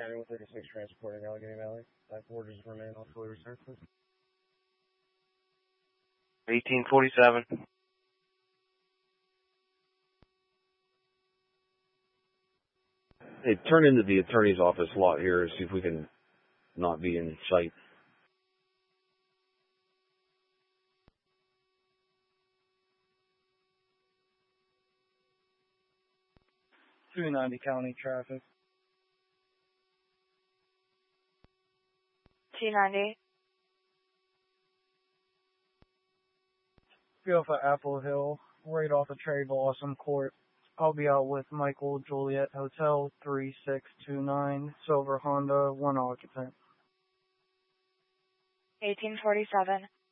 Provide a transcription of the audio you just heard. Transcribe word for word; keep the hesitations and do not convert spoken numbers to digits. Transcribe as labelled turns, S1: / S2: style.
S1: County one thirty-six transporting Allegheny Valley. Five orders remain all fully returned, please.
S2: eighteen forty-seven.
S3: Hey, turn into the attorney's office lot here and see if we can not be in sight.
S4: two ninety County traffic.
S5: two ninety.
S4: Be off at Apple Hill, right off of Trey Blossom Court. I'll be out with Michael Juliet Hotel, three six two nine, Silver Honda, one occupant.
S5: eighteen forty-seven.